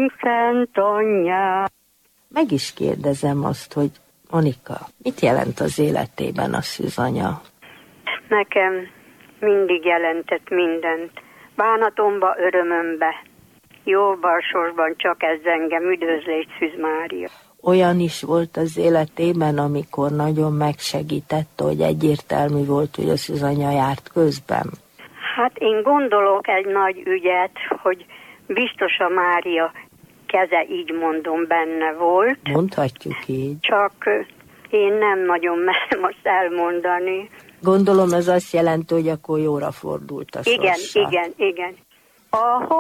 Atyánk szent anyját. Meg is kérdezem azt, hogy Monika, mit jelent az életében a szűzanya? Nekem mindig jelentett mindent. Bánatomba, örömömbe. Jóban, sorsban csak ez engem. Üdvözlégy, Szűz Mária. Olyan is volt az életében, amikor nagyon megsegítette, hogy egyértelmű volt, hogy a szűzanya járt közben? Hát én gondolok egy nagy ügyet, hogy biztos a Mária keze, így mondom, benne volt. Mondhatjuk így. Csak én nem nagyon merem azt elmondani. Gondolom ez azt jelenti, hogy akkor jóra fordult a sorsa. Igen.